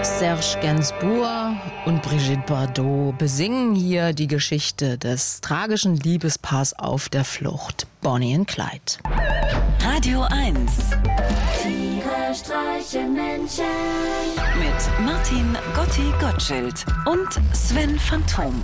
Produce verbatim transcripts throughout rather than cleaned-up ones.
Serge Gainsbourg und Brigitte Bardot besingen hier die Geschichte des tragischen Liebespaars auf der Flucht, Bonnie und Clyde. Radio eins. Tiere streichen Menschen. Mit Martin Gotti Gottschild und Sven Phantom.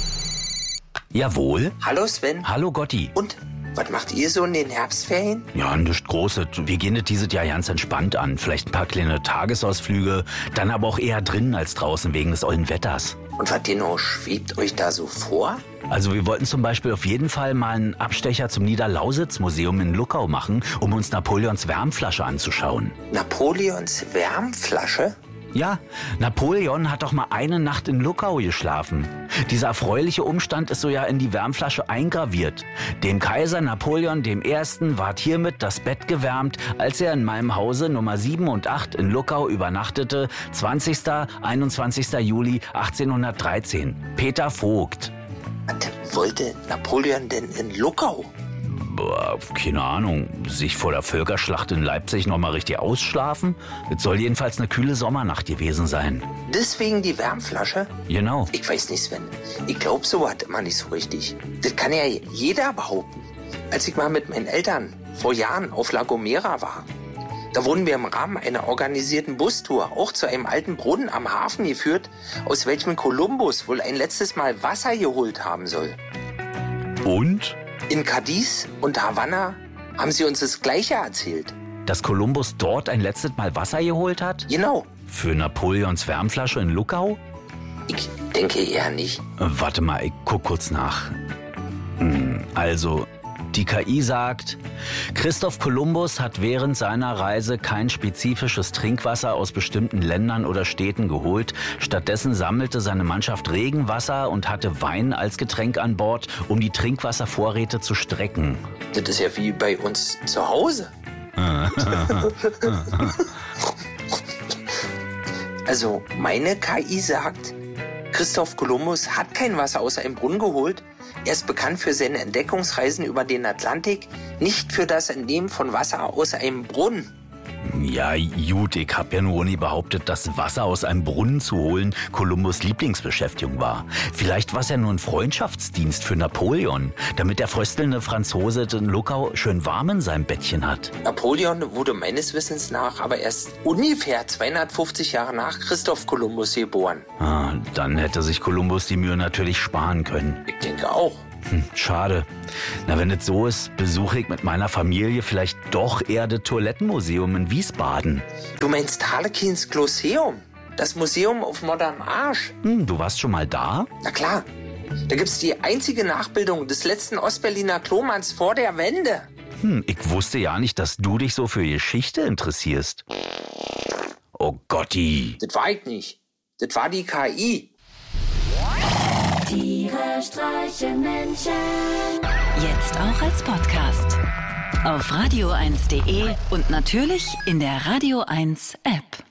Jawohl. Hallo Sven. Hallo Gotti. Und, was macht ihr so in den Herbstferien? Ja, nichts Großes. Wir gehen das dieses Jahr ganz entspannt an. Vielleicht ein paar kleine Tagesausflüge, dann aber auch eher drinnen als draußen wegen des ollen Wetters. Und was genau schwebt euch da so vor? Also wir wollten zum Beispiel auf jeden Fall mal einen Abstecher zum Niederlausitz-Museum in Luckau machen, um uns Napoleons Wärmflasche anzuschauen. Napoleons Wärmflasche? Ja, Napoleon hat doch mal eine Nacht in Luckau geschlafen. Dieser erfreuliche Umstand ist so ja in die Wärmflasche eingraviert. Dem Kaiser Napoleon dem Ersten ward hiermit das Bett gewärmt, als er in meinem Hause Nummer sieben und acht in Luckau übernachtete, zwanzigster bis einundzwanzigster Juli achtzehnhundertdreizehn. Peter Vogt. Was wollte Napoleon denn in Luckau? Boah, keine Ahnung, sich vor der Völkerschlacht in Leipzig noch mal richtig ausschlafen? Es soll jedenfalls eine kühle Sommernacht gewesen sein. Deswegen die Wärmflasche? Genau. Ich weiß nicht, Sven. Ich glaube sowas immer nicht so richtig. Das kann ja jeder behaupten. Als ich mal mit meinen Eltern vor Jahren auf La Gomera war, da wurden wir im Rahmen einer organisierten Bustour auch zu einem alten Brunnen am Hafen geführt, aus welchem Kolumbus wohl ein letztes Mal Wasser geholt haben soll. Und? In Cadiz und Havanna haben sie uns das Gleiche erzählt. Dass Kolumbus dort ein letztes Mal Wasser geholt hat? Genau. Für Napoleons Wärmflasche in Luckau? Ich denke eher nicht. Äh, warte mal, ich guck kurz nach. Hm, also, die K I sagt, Christoph Kolumbus hat während seiner Reise kein spezifisches Trinkwasser aus bestimmten Ländern oder Städten geholt. Stattdessen sammelte seine Mannschaft Regenwasser und hatte Wein als Getränk an Bord, um die Trinkwasservorräte zu strecken. Das ist ja wie bei uns zu Hause. Also, meine K I sagt, Christoph Kolumbus hat kein Wasser aus einem Brunnen geholt. Er ist bekannt für seine Entdeckungsreisen über den Atlantik, nicht für das Entnehmen von Wasser aus einem Brunnen. Ja, gut, ich hab ja nur nie behauptet, dass Wasser aus einem Brunnen zu holen Kolumbus' Lieblingsbeschäftigung war. Vielleicht war es ja nur ein Freundschaftsdienst für Napoleon, damit der fröstelnde Franzose in Luckau schön warm in seinem Bettchen hat. Napoleon wurde meines Wissens nach aber erst ungefähr zweihundertfünfzig Jahre nach Christoph Kolumbus geboren. Ah, dann hätte sich Kolumbus die Mühe natürlich sparen können. Ich denke auch. Hm, schade. Na, wenn es so ist, besuche ich mit meiner Familie vielleicht doch eher das Toilettenmuseum in Wiesbaden. Du meinst Harlequins Kolosseum? Das Museum auf modernem Arsch? Hm, du warst schon mal da? Na klar. Da gibt's die einzige Nachbildung des letzten Ostberliner Klomanns vor der Wende. Hm, ich wusste ja nicht, dass du dich so für Geschichte interessierst. Oh Gotti. Das war ich nicht. Das war die K I. Tiere streichen Menschen. Jetzt auch als Podcast. Auf radio eins punkt de und natürlich in der Radio eins App.